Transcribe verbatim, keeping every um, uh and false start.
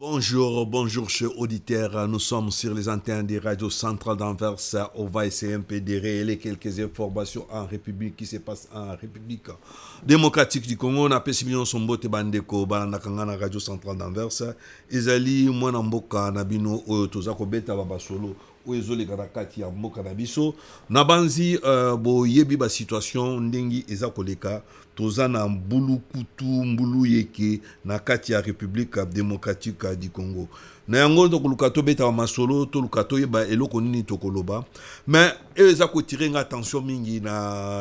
Bonjour, bonjour chers auditeurs. Nous sommes sur les antennes des radios centrales d'Anvers. On va essayer un peu de révéler quelques informations en République qui se passe en République démocratique du Congo. On a appelé Simon Sombote Bandeko, Banakanga na radio centrale d'Anvers. Ezali mwana mboka na bino oyo toza ko beta ba solo oyo ezoleka na kati ya mboka na biso. Na banzi uh, bo yebi ba situation ndengi eza koleka toza na mbulu kutu mbulu yeke na kati ya République démocratique du Congo. Na yango to kuluka to beta wa masolo to luka to yeba eloko nini to koloba. Mais eza ko tirer attention mingi na